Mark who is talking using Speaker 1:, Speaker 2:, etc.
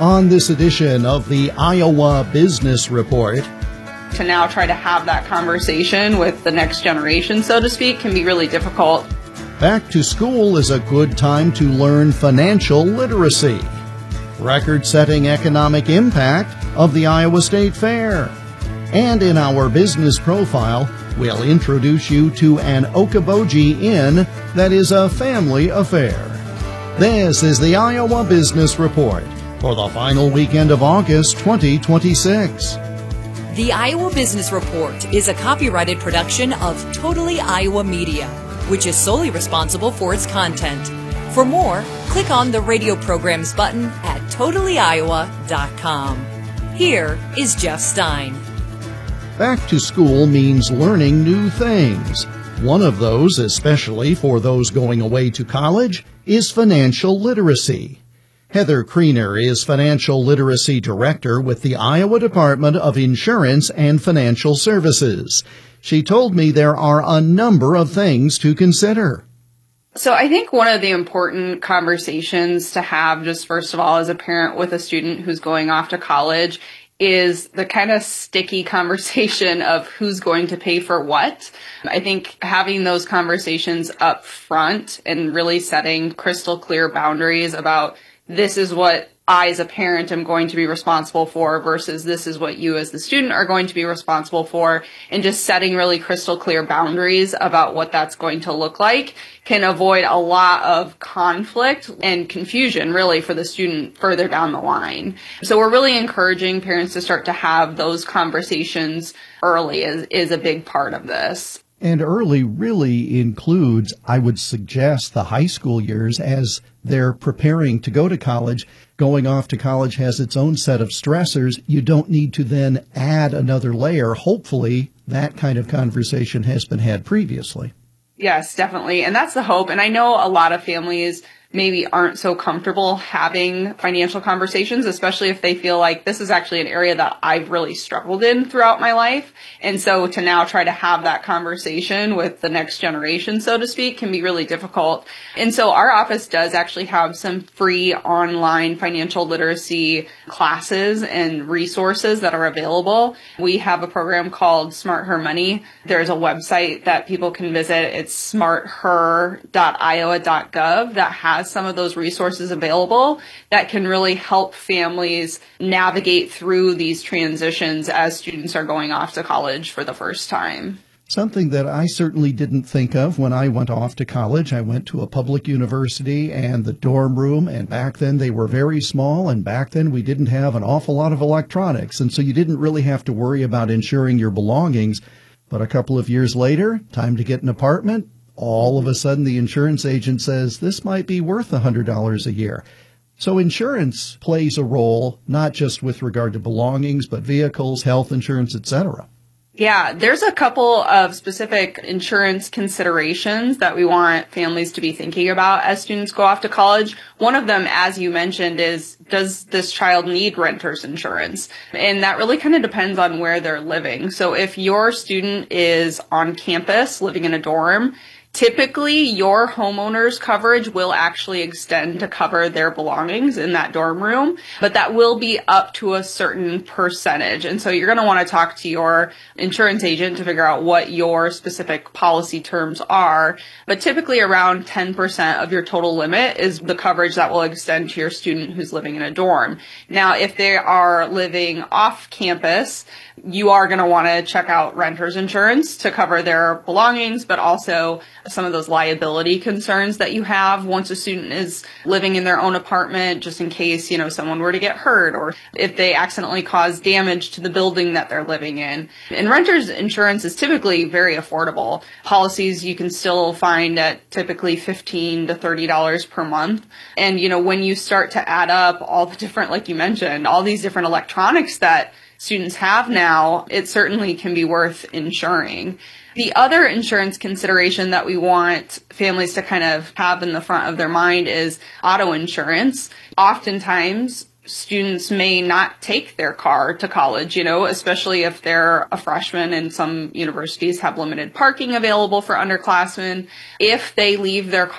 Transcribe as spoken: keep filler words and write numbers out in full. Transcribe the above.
Speaker 1: On this edition of the Iowa Business Report,
Speaker 2: to now try to have that conversation with the next generation, so to speak, can be really difficult.
Speaker 1: Back to school is a good time to learn financial literacy. Record-setting economic impact of the Iowa State Fair. And in our business profile, we'll introduce you to an Okoboji Inn that is a family affair. This is the Iowa Business Report for the final weekend of August twenty twenty-six.
Speaker 3: The Iowa Business Report is a copyrighted production of Totally Iowa Media, which is solely responsible for its content. For more, click on the radio programs button at totally iowa dot com. Here is Jeff Stein.
Speaker 1: Back to school means learning new things. One of those, especially for those going away to college, is financial literacy. Heather Kriener is Financial Literacy Director with the Iowa Department of Insurance and Financial Services. She told me there are a number of things to consider.
Speaker 2: So I think one of the important conversations to have, just first of all, as a parent with a student who's going off to college, is the kind of sticky conversation of who's going to pay for what. I think having those conversations up front and really setting crystal clear boundaries about this is what I as a parent am going to be responsible for versus this is what you as the student are going to be responsible for, and just setting really crystal clear boundaries about what that's going to look like can avoid a lot of conflict and confusion really for the student further down the line. So we're really encouraging parents to start to have those conversations early is, is a big part of this.
Speaker 1: And early really includes, I would suggest, the high school years as they're preparing to go to college. Going off to college has its own set of stressors. You don't need to then add another layer. Hopefully, that kind of conversation has been had previously.
Speaker 2: Yes, definitely. And that's the hope. And I know a lot of families maybe aren't so comfortable having financial conversations, especially if they feel like this is actually an area that I've really struggled in throughout my life. And so to now try to have that conversation with the next generation, so to speak, can be really difficult. And so our office does actually have some free online financial literacy classes and resources that are available. We have a program called Smart Her Money. There's a website that people can visit. It's smart her dot iowa dot gov that has some of those resources available that can really help families navigate through these transitions as students are going off to college for the first time.
Speaker 1: Something that I certainly didn't think of when I went off to college. I went to a public university, and the dorm room, and back then they were very small, and back then we didn't have an awful lot of electronics, and so you didn't really have to worry about insuring your belongings. But a couple of years later, time to get an apartment. All of a sudden, the insurance agent says this might be worth one hundred dollars a year. So insurance plays a role, not just with regard to belongings, but vehicles, health insurance, et cetera.
Speaker 2: Yeah, there's a couple of specific insurance considerations that we want families to be thinking about as students go off to college. One of them, as you mentioned, is does this child need renter's insurance? And that really kind of depends on where they're living. So if your student is on campus living in a dorm, typically, your homeowner's coverage will actually extend to cover their belongings in that dorm room, but that will be up to a certain percentage. And so you're going to want to talk to your insurance agent to figure out what your specific policy terms are. But typically around ten percent of your total limit is the coverage that will extend to your student who's living in a dorm. Now, if they are living off campus, you are going to want to check out renter's insurance to cover their belongings, but also some of those liability concerns that you have once a student is living in their own apartment, just in case, you know, someone were to get hurt or if they accidentally cause damage to the building that they're living in. And renter's insurance is typically very affordable. Policies you can still find at typically fifteen to thirty dollars per month. And, you know, when you start to add up all the different, like you mentioned, all these different electronics that students have now, it certainly can be worth insuring. The other insurance consideration that we want families to kind of have in the front of their mind is auto insurance. Oftentimes, students may not take their car to college, you know, especially if they're a freshman and some universities have limited parking available for underclassmen. If they leave their car